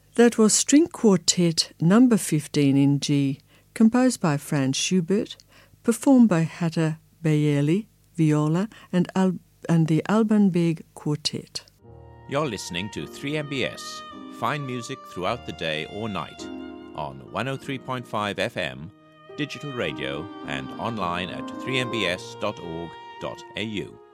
That was String Quartet number 15 in G, composed by Franz Schubert, performed by Hatta Bayeli, viola, and the Alban Beg Quartet. You're listening to 3MBS, fine music throughout the day or night, on 103.5 FM, digital radio, and online at 3mbs.org.au.